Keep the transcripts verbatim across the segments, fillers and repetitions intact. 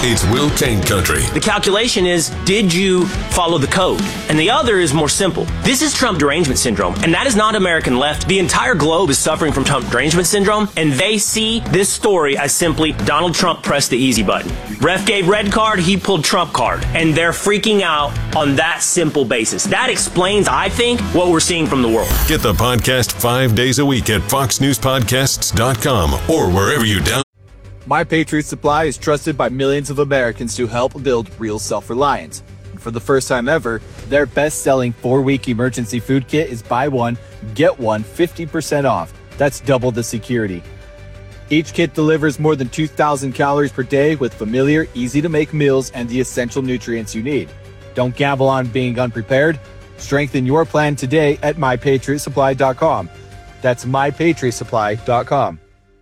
It's Will Kane Country. The calculation is, did you follow the code? And the other is more simple. This is Trump derangement syndrome, and that is not American left. The entire globe is suffering from Trump derangement syndrome, and they see this story as simply Donald Trump pressed the easy button. Ref gave red card, he pulled Trump card, and they're freaking out on that simple basis. That explains, I think, what we're seeing from the world. Get the podcast five days a week at fox news podcasts dot com or wherever you download. My Patriot Supply is trusted by millions of Americans to help build real self-reliance. And for the first time ever, their best-selling four-week emergency food kit is buy one, get one fifty percent off. That's double the security. Each kit delivers more than two thousand calories per day with familiar, easy-to-make meals and the essential nutrients you need. Don't gamble on being unprepared. Strengthen your plan today at my patriot supply dot com. That's my patriot supply dot com.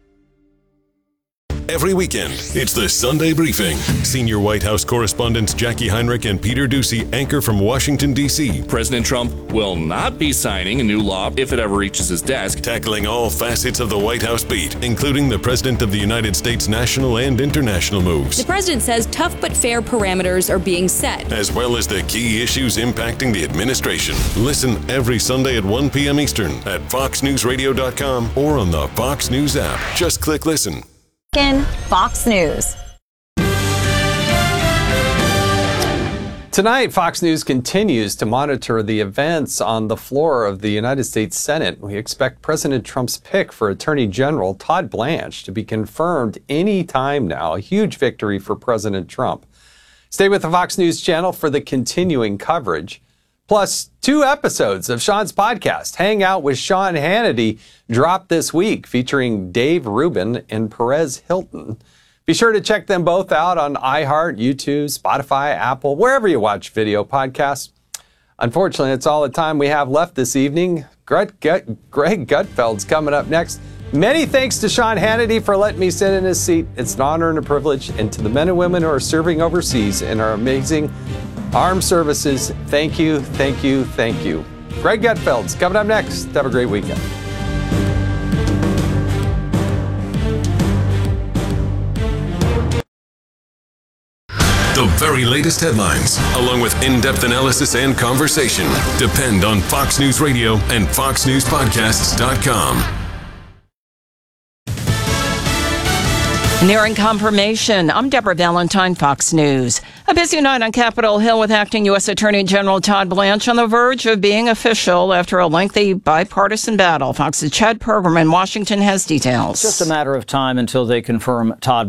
Every weekend, it's the Sunday Briefing. Senior White House correspondents Jackie Heinrich and Peter Doocy anchor from Washington, D C President Trump will not be signing a new law if it ever reaches his desk. Tackling all facets of the White House beat, including the President of the United States national and international moves. The president says tough but fair parameters are being set, as well as the key issues impacting the administration. Listen every Sunday at one p.m. Eastern at fox news radio dot com or on the Fox News app. Just click listen. Fox News. Tonight, Fox News continues to monitor the events on the floor of the United States Senate. We expect President Trump's pick for Attorney General Todd Blanche to be confirmed any time now. A huge victory for President Trump. Stay with the Fox News channel for the continuing coverage. Plus, two episodes of Sean's podcast, Hang Out with Sean Hannity, dropped this week, featuring Dave Rubin and Perez Hilton. Be sure to check them both out on iHeart, YouTube, Spotify, Apple, wherever you watch video podcasts. Unfortunately, that's all the time we have left this evening. Greg, Greg Gutfeld's coming up next. Many thanks to Sean Hannity for letting me sit in his seat. It's an honor and a privilege. And to the men and women who are serving overseas in our amazing armed services, thank you, thank you, thank you. Greg Gutfeld's coming up next. Have a great weekend. The very latest headlines, along with in-depth analysis and conversation, depend on Fox News Radio and fox news podcasts dot com. Nearing confirmation, I'm Deborah Valentine, Fox News. A busy night on Capitol Hill with acting U S Attorney General Todd Blanche on the verge of being official after a lengthy bipartisan battle. Fox's Chad Pergram in Washington has details. It's just a matter of time until they confirm Todd